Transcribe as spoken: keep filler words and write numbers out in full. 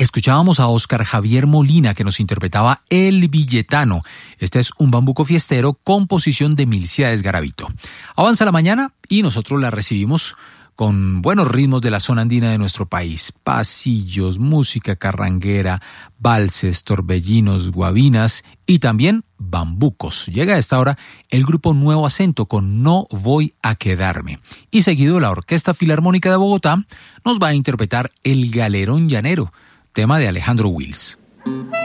escuchábamos a Óscar Javier Molina, que nos interpretaba El Billetano. Este es un bambuco fiestero, composición de Milcíades Garavito. Avanza la mañana y nosotros la recibimos con buenos ritmos de la zona andina de nuestro país. Pasillos, música carranguera, valses, torbellinos, guabinas y también bambucos. Llega a esta hora el grupo Nuevo Acento con No Voy a Quedarme. Y seguido la Orquesta Filarmónica de Bogotá nos va a interpretar El Galerón Llanero, tema de Alejandro Wills.